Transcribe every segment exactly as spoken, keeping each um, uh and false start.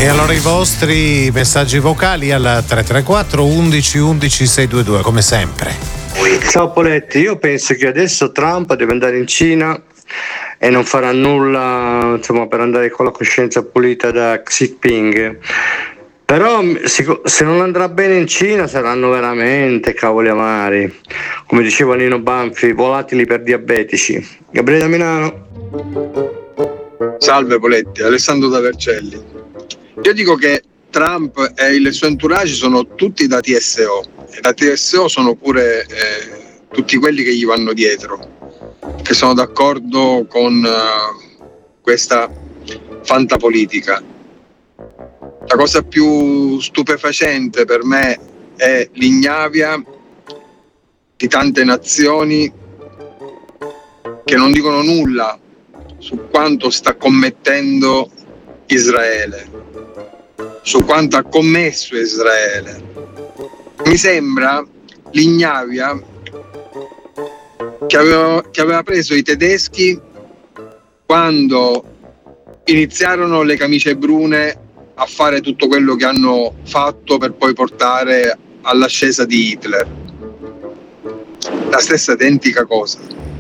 E allora i vostri messaggi vocali al tre tre quattro undici undici seicentoventidue, come sempre. Ciao Poletti, io penso che adesso Trump deve andare in Cina e non farà nulla, insomma, per andare con la coscienza pulita da Xi Jinping. Però se non andrà bene in Cina saranno veramente cavoli amari, come diceva Nino Banfi, volatili per diabetici. Gabriele da Milano. Salve Poletti, Alessandro da Vercelli. Io dico che Trump e il suo entourage sono tutti da T S O e da T S O sono pure eh, tutti quelli che gli vanno dietro, che sono d'accordo con uh, questa fantapolitica. La cosa più stupefacente per me è l'ignavia di tante nazioni che non dicono nulla su quanto sta commettendo Israele, su quanto ha commesso Israele. Mi sembra l'ignavia che aveva, che aveva preso i tedeschi quando iniziarono le camicie brune a fare tutto quello che hanno fatto per poi portare all'ascesa di Hitler. La stessa identica cosa.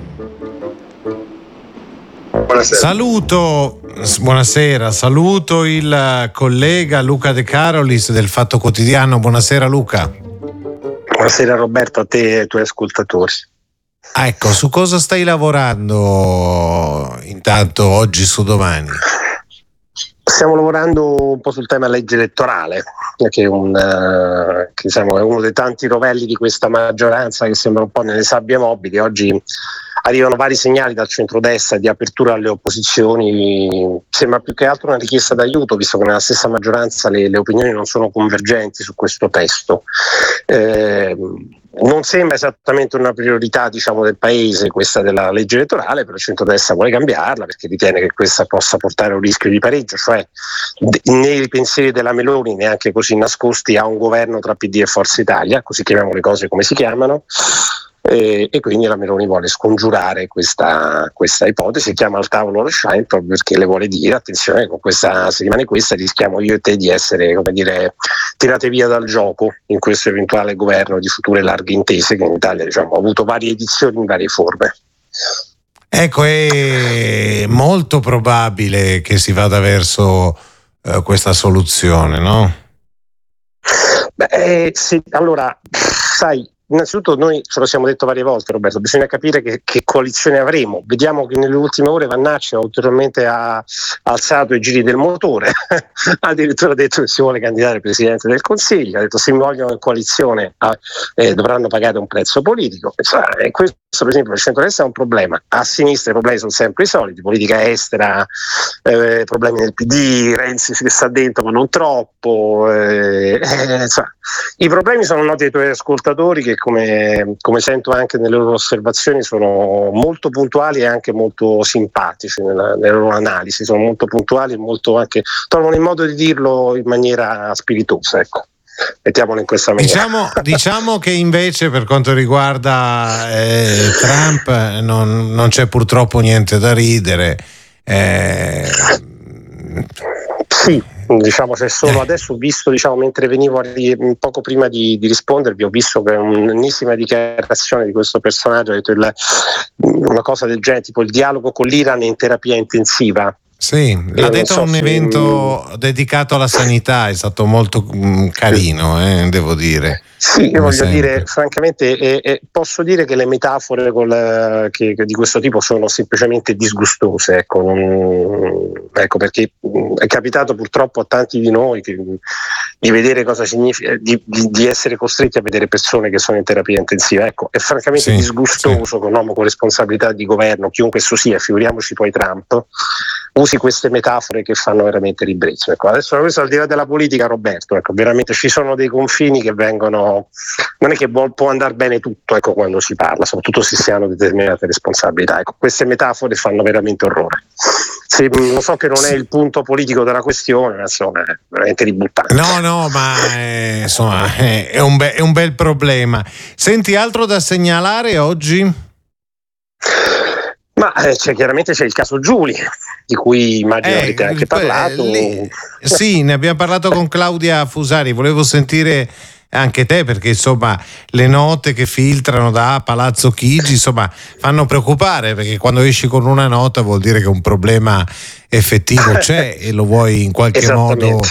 Buonasera. Saluto, buonasera, saluto il collega Luca De Carolis del Fatto Quotidiano. Buonasera Luca. Buonasera Roberto, a te e ai tuoi ascoltatori. Ah, ecco, su cosa stai lavorando intanto oggi su Domani? Stiamo lavorando un po' sul tema legge elettorale, che è, un, uh, che diciamo, è uno dei tanti rovelli di questa maggioranza che sembra un po' nelle sabbie mobili. Oggi arrivano vari segnali dal centrodestra di apertura alle opposizioni, sembra più che altro una richiesta d'aiuto, visto che nella stessa maggioranza le, le opinioni non sono convergenti su questo testo. Eh, non sembra esattamente una priorità, diciamo, del paese questa della legge elettorale, però il centrodestra vuole cambiarla perché ritiene che questa possa portare a un rischio di pareggio, cioè nei pensieri della Meloni, neanche così nascosti, a un governo tra P D e Forza Italia, così chiamiamo le cose come si chiamano. E, e quindi la Meloni vuole scongiurare questa, questa ipotesi, chiama al tavolo lo Schlein proprio perché le vuole dire: attenzione, con questa, se rimane questa rischiamo io e te di essere, come dire, tirate via dal gioco in questo eventuale governo di future larghe intese che in Italia, diciamo, ha avuto varie edizioni in varie forme. Ecco, è molto probabile che si vada verso uh, questa soluzione, no? Beh, eh, sì, allora, sai, innanzitutto noi ce lo siamo detto varie volte, Roberto, bisogna capire che, che coalizione avremo. Vediamo che nelle ultime ore Vannacci ulteriormente ha alzato i giri del motore, ha addirittura detto che si vuole candidare Presidente del Consiglio, ha detto se mi vogliono in coalizione eh, dovranno pagare un prezzo politico. Cioè, questo per esempio il centrodestra è un problema, a sinistra i problemi sono sempre i soliti, politica estera, eh, problemi del P D, Renzi che sta dentro ma non troppo, eh, eh, cioè, i problemi sono noti ai tuoi ascoltatori che come, come sento anche nelle loro osservazioni sono molto puntuali e anche molto simpatici nella, nelle loro analisi, sono molto puntuali e molto anche trovano il modo di dirlo in maniera spiritosa, ecco. Mettiamolo in questa maniera. Diciamo, diciamo che invece per quanto riguarda eh, Trump non, non c'è purtroppo niente da ridere. Eh, sì, diciamo c'è solo adesso ho visto, diciamo, mentre venivo a, poco prima di, di rispondervi, ho visto che un'ennesima dichiarazione di questo personaggio ha detto il, una cosa del genere, tipo il dialogo con l'Iran in terapia intensiva. Sì, l'ha detto a so un se... evento dedicato alla sanità, è stato molto mh, carino, eh, devo dire. Sì, io come voglio sempre. dire, francamente, eh, eh, posso dire che le metafore col, che, che di questo tipo sono semplicemente disgustose, ecco, non, ecco perché mh, è capitato purtroppo a tanti di noi che, di vedere cosa significa, di, di, di essere costretti a vedere persone che sono in terapia intensiva, ecco, è francamente Sì, disgustoso sì. che un uomo con responsabilità di governo, chiunque esso sia, figuriamoci poi Trump, usi queste metafore che fanno veramente ribrezzo. Ecco, adesso questo al di là della politica, Roberto, ecco, veramente ci sono dei confini che vengono, non è che può andare bene tutto, ecco, quando si parla, soprattutto se si hanno determinate responsabilità. Ecco, queste metafore fanno veramente orrore. Sì, lo so che non è il punto politico della questione, ma insomma è veramente ributtante. No, no, ma è, insomma è, è, un be- è un bel problema. Senti, altro da segnalare oggi? Ma eh, c'è, chiaramente c'è il caso Giuli, di cui immagino Eh, avrete anche que- parlato. lì- sì, ne abbiamo parlato con Claudia Fusari, volevo sentire anche te perché insomma le note che filtrano da Palazzo Chigi insomma fanno preoccupare, perché quando esci con una nota vuol dire che un problema effettivo c'è e lo vuoi in qualche modo Esattamente.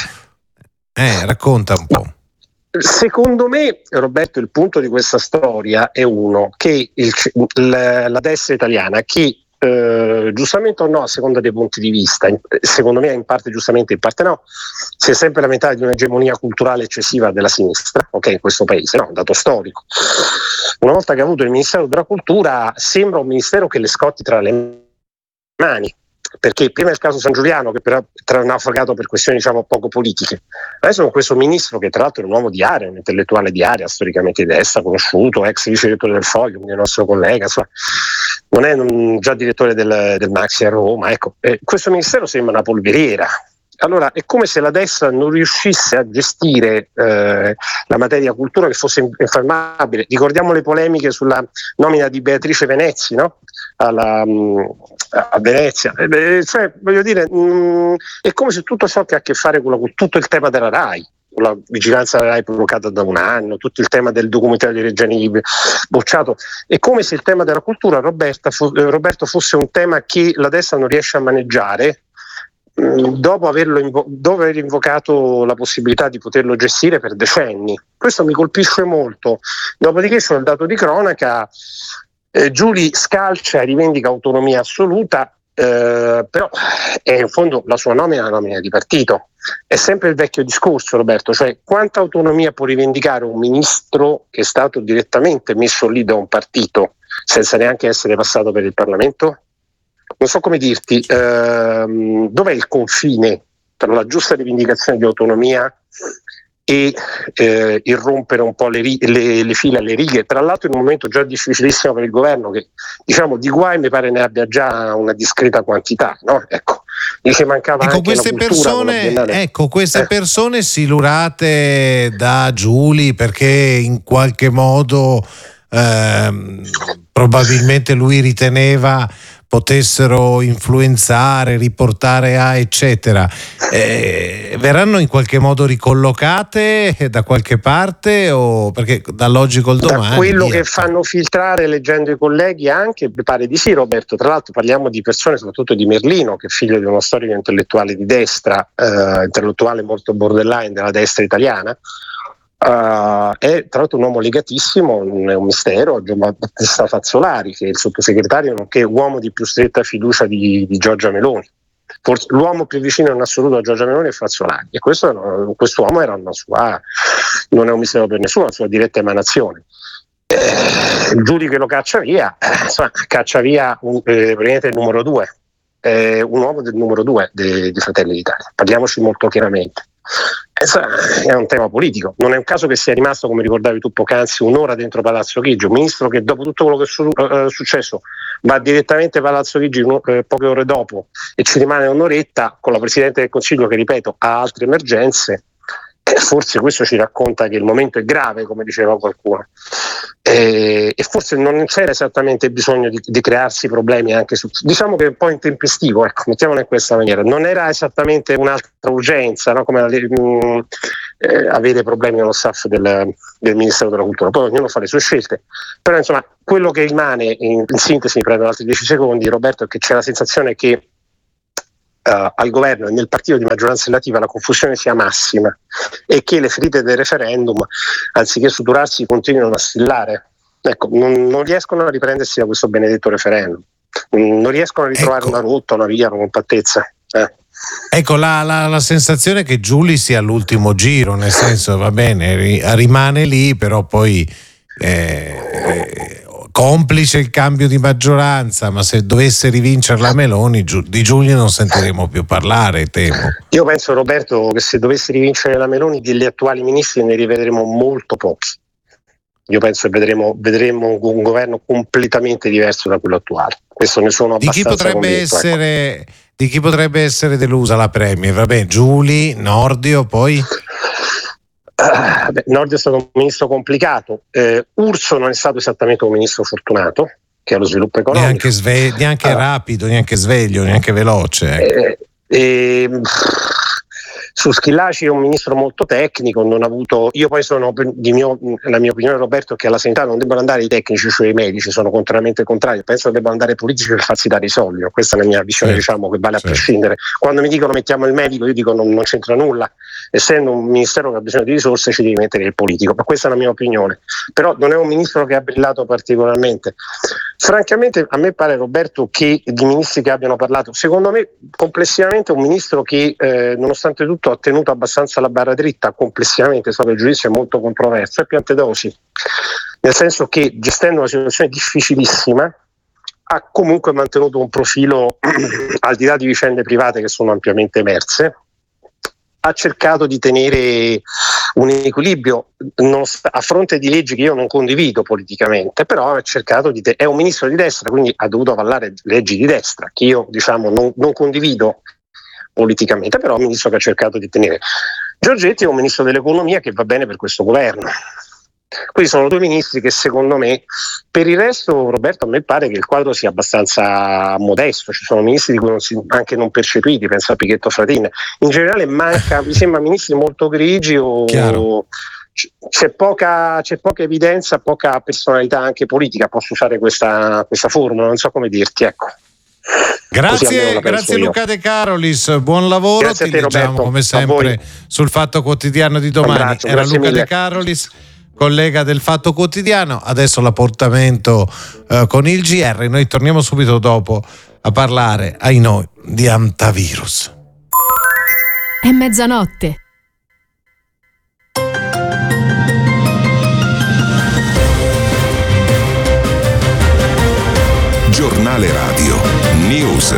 eh, racconta un po'. Secondo me, Roberto, il punto di questa storia è uno, che il- la, la destra italiana, che eh, giustamente o no, a seconda dei punti di vista, in- secondo me in parte giustamente, in parte no, si è sempre lamentato di un'egemonia culturale eccessiva della sinistra, ok, in questo paese, no, un dato storico. Una volta che ha avuto il Ministero della Cultura, sembra un ministero che le scotti tra le mani, perché prima il caso San Giuliano, che però era naufragato per questioni diciamo poco politiche, adesso con questo ministro che tra l'altro è un uomo di area, un intellettuale di area, storicamente di destra, conosciuto, ex vice direttore del Foglio, quindi il nostro collega, insomma, non è un, già direttore del, del Maxi a Roma, ecco, eh, questo ministero sembra una polveriera. Allora è come se la destra non riuscisse a gestire eh, la materia cultura, che fosse infermabile. Ricordiamo le polemiche sulla nomina di Beatrice Venezzi, no? Alla, mh, a Venezia, eh, cioè, voglio dire, mh, è come se tutto ciò che ha a che fare con, la, con tutto il tema della RAI, con la vigilanza della RAI provocata da un anno, tutto il tema del documentario di Reggiani bocciato, è come se il tema della cultura, Roberta, fu, eh, Roberto, fosse un tema che la destra non riesce a maneggiare, dopo averlo invo- dopo aver invocato la possibilità di poterlo gestire per decenni. Questo mi colpisce molto. Dopodiché c'è il dato di cronaca, eh, Giuli scalcia e rivendica autonomia assoluta, eh, però è in fondo la sua nomina è una nomina di partito. È sempre il vecchio discorso, Roberto, cioè quanta autonomia può rivendicare un ministro che è stato direttamente messo lì da un partito senza neanche essere passato per il Parlamento? Non so come dirti, ehm, dov'è il confine tra la giusta rivendicazione di autonomia e eh, irrompere un po' le, ri- le, le file alle righe, tra l'altro in un momento già difficilissimo per il governo, che diciamo di guai mi pare ne abbia già una discreta quantità, no? Ecco, dice mancava Ecco, anche queste la cultura, persone, ecco, queste eh. persone silurate da Giuli perché in qualche modo ehm, probabilmente lui riteneva potessero influenzare, riportare a eccetera, eh, verranno in qualche modo ricollocate da qualche parte, o perché dall'oggi col domani da quello via. Che fanno filtrare leggendo i colleghi anche mi pare di sì, Roberto. Tra l'altro parliamo di persone, soprattutto di Merlino, che è figlio di uno storico intellettuale di destra, eh, intellettuale molto borderline della destra italiana. Uh, è tra l'altro un uomo legatissimo, non è un mistero, Gianbattista Fazzolari, che è il sottosegretario nonché uomo di più stretta fiducia di, di Giorgia Meloni. Forse l'uomo più vicino in assoluto a Giorgia Meloni è Fazzolari, e questo, quest'uomo era una sua, non è un mistero per nessuno, una sua diretta emanazione. Eh, il Giuli che lo caccia via, eh, insomma, caccia via un, eh, praticamente il numero due, eh, un uomo del numero due di Fratelli d'Italia, parliamoci molto chiaramente. È un tema politico, non è un caso che sia rimasto, come ricordavi tu poc'anzi, un'ora dentro Palazzo Chigi, un ministro che dopo tutto quello che è su, uh, successo va direttamente a Palazzo Chigi uh, poche ore dopo e ci rimane un'oretta con la Presidente del Consiglio che, ripeto, ha altre emergenze. Eh, forse questo ci racconta che il momento è grave, come diceva qualcuno, eh, e forse non c'era esattamente bisogno di, di crearsi problemi anche su, diciamo che è un po' intempestivo, ecco, mettiamolo in questa maniera, non era esattamente un'altra urgenza, no? Come la, mh, eh, avere problemi nello staff del, del Ministero della Cultura, poi ognuno fa le sue scelte, però insomma quello che rimane in, in sintesi, mi prendo altri dieci secondi, Roberto, è che c'è la sensazione che Uh, al governo e nel partito di maggioranza relativa la confusione sia massima e che le ferite del referendum, anziché suturarsi, continuino a stillare. Ecco, non, non riescono a riprendersi da questo benedetto referendum, non riescono a ritrovare ecco. una rotta, una via, una compattezza. Eh. Ecco, la, la, la sensazione è che Giuli sia all'ultimo giro, nel senso, va bene, ri, rimane lì, però poi eh, eh, complice il cambio di maggioranza, ma se dovesse rivincere la Meloni Giu- di Giuli non sentiremo più parlare, temo. Io penso, Roberto, che se dovesse rivincere la Meloni degli attuali ministri ne rivedremo molto pochi. Io penso che vedremo, vedremo un governo completamente diverso da quello attuale. Questo ne sono di chi abbastanza potrebbe convinto, essere ecco. Di chi potrebbe essere delusa la Premier? Vabbè, Giuli, Nordio, poi Uh, beh, Nordio è stato un ministro complicato, eh, Urso non è stato esattamente un ministro fortunato, che è lo sviluppo economico. Neanche, sve- neanche allora, rapido, neanche sveglio, neanche veloce. Ecco. Eh, eh, Su Schillaci è un ministro molto tecnico, non ha avuto, io poi sono di mio, la mia opinione, Roberto, è che alla sanità non debbano andare i tecnici, cioè i medici, sono contrariamente contrario, penso che debbano andare i politici per farsi dare i soldi, questa è la mia visione, certo, diciamo, che vale a certo. prescindere. Quando mi dicono mettiamo il medico, io dico non, non c'entra nulla, essendo un ministero che ha bisogno di risorse ci devi mettere il politico, ma questa è la mia opinione, però non è un ministro che ha brillato particolarmente. Francamente a me pare, Roberto, che di ministri che abbiano parlato, secondo me complessivamente è un ministro che eh, nonostante tutto ha tenuto abbastanza la barra dritta, complessivamente, so che il giudizio è molto controverso, è Piantedosi, nel senso che gestendo una situazione difficilissima ha comunque mantenuto un profilo al di là di vicende private che sono ampiamente emerse, ha cercato di tenere un equilibrio non sta, a fronte di leggi che io non condivido politicamente, però ha cercato di te- è un ministro di destra, quindi ha dovuto avallare leggi di destra che io diciamo non, non condivido politicamente, però è un ministro che ha cercato di tenere. Giorgetti è un ministro dell'economia che va bene per questo governo. Quindi sono due ministri che secondo me, per il resto, Roberto, a me pare che il quadro sia abbastanza modesto, ci sono ministri di cui non si, anche non percepiti, penso a Pichetto Fratin, in generale manca, mi sembra ministri molto grigi o Chiaro. C'è poca, c'è poca evidenza, poca personalità anche politica, posso usare questa, questa formula, non so come dirti, ecco. Grazie, grazie Luca De Carolis, buon lavoro, grazie ti te, leggiamo Roberto, come sempre sul Fatto Quotidiano di domani. Era Luca mille. De Carolis, collega del Fatto Quotidiano. Adesso l'appuntamento eh, con il G R, noi torniamo subito dopo a parlare, ai noi, di antivirus. È mezzanotte. Giornale Radio News.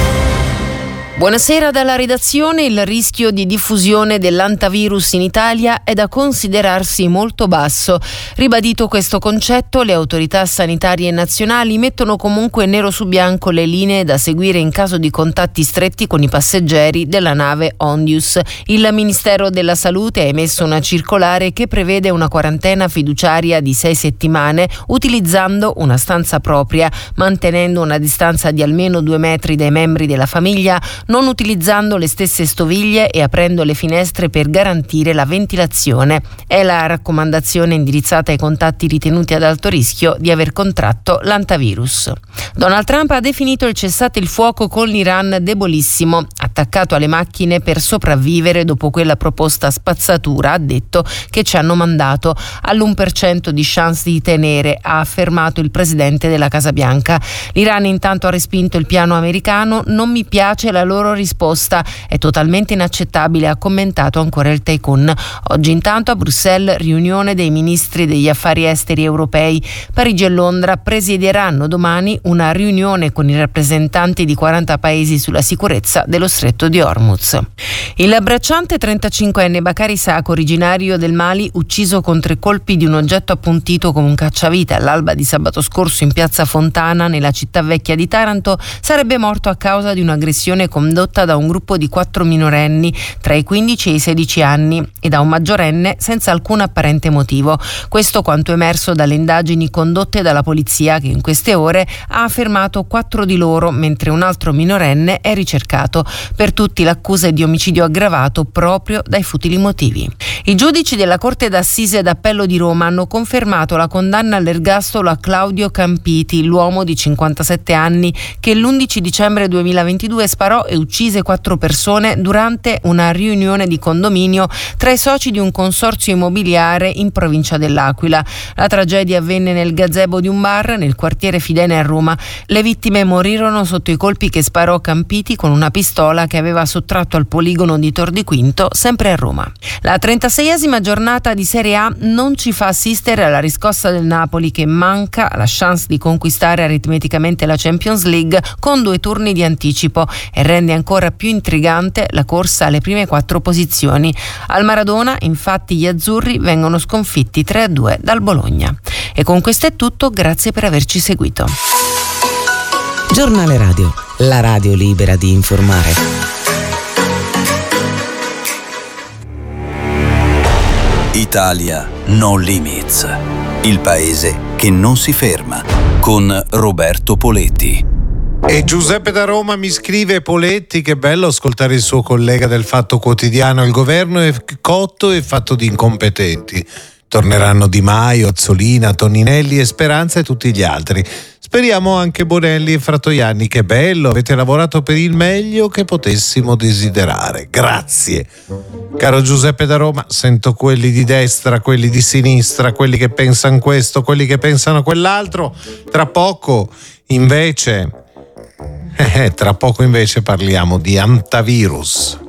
Buonasera dalla redazione. Il rischio di diffusione dell'antivirus in Italia è da considerarsi molto basso. Ribadito questo concetto, le autorità sanitarie nazionali mettono comunque nero su bianco le linee da seguire in caso di contatti stretti con i passeggeri della nave Ondius. Il Ministero della Salute ha emesso una circolare che prevede una quarantena fiduciaria di sei settimane utilizzando una stanza propria, mantenendo una distanza di almeno due metri dai membri della famiglia, non utilizzando le stesse stoviglie e aprendo le finestre per garantire la ventilazione. È la raccomandazione indirizzata ai contatti ritenuti ad alto rischio di aver contratto l'antivirus. Donald Trump ha definito il cessate il fuoco con l'Iran debolissimo, attaccato alle macchine per sopravvivere dopo quella proposta spazzatura, ha detto, che ci hanno mandato, all'uno per cento di chance di tenere, ha affermato il presidente della Casa Bianca. L'Iran intanto ha respinto il piano americano, non mi piace la loro risposta, è totalmente inaccettabile, ha commentato ancora il tycoon. Oggi intanto a Bruxelles riunione dei ministri degli affari esteri europei. Parigi e Londra presiederanno domani una riunione con i rappresentanti di quaranta paesi sulla sicurezza dello stretto di Hormuz. Il bracciante trentacinquenne Bakari Sako, originario del Mali, ucciso con tre colpi di un oggetto appuntito come un cacciavite all'alba di sabato scorso in piazza Fontana nella città vecchia di Taranto, sarebbe morto a causa di un'aggressione condotta da un gruppo di quattro minorenni tra i quindici e i sedici anni e da un maggiorenne senza alcun apparente motivo. Questo quanto emerso dalle indagini condotte dalla polizia, che in queste ore ha fermato quattro di loro, mentre un altro minorenne è ricercato. Per tutti l'accusa è di omicidio aggravato proprio dai futili motivi. I giudici della Corte d'Assise d'Appello di Roma hanno confermato la condanna all'ergastolo a Claudio Campiti, l'uomo di cinquantasette anni che l'undici dicembre duemilaventidue sparò e uccise quattro persone durante una riunione di condominio tra i soci di un consorzio immobiliare in provincia dell'Aquila. La tragedia avvenne nel gazebo di un bar nel quartiere Fidene a Roma. Le vittime morirono sotto i colpi che sparò Campiti con una pistola che aveva sottratto al poligono di Tor di Quinto, sempre a Roma. La trentaseiesima giornata di Serie A non ci fa assistere alla riscossa del Napoli, che manca la chance di conquistare aritmeticamente la Champions League con due turni di anticipo e rende ancora più intrigante la corsa alle prime quattro posizioni. Al Maradona, infatti, gli azzurri vengono sconfitti tre a due dal Bologna. E con questo è tutto, grazie per averci seguito. Giornale Radio, la radio libera di informare. Italia No Limits. Il paese che non si ferma, con Roberto Poletti. E Giuseppe da Roma mi scrive: Poletti, che bello ascoltare il suo collega del Fatto Quotidiano, il governo è cotto e fatto di incompetenti. Torneranno Di Maio, Azzolina, Toninelli e Speranza e tutti gli altri. Speriamo anche Bonelli e Fratoianni. Che bello, avete lavorato per il meglio che potessimo desiderare. Grazie. Caro Giuseppe da Roma, sento quelli di destra, quelli di sinistra, quelli che pensano questo, quelli che pensano quell'altro. Tra poco, invece, eh, tra poco invece parliamo di antivirus.